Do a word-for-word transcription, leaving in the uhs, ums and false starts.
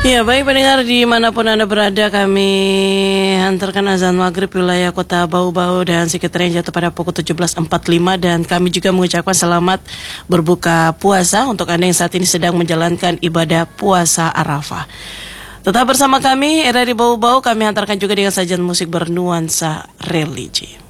Ya, baik pendengar dimanapun Anda berada, kami hantarkan azan maghrib wilayah kota Bau-Bau dan sekitarnya jatuh pada pukul tujuh belas empat puluh lima, dan kami juga mengucapkan selamat berbuka puasa untuk Anda yang saat ini sedang menjalankan ibadah puasa Arafah. Tetap bersama kami, R R I Bau-Bau, kami hantarkan juga dengan sajian musik bernuansa religi.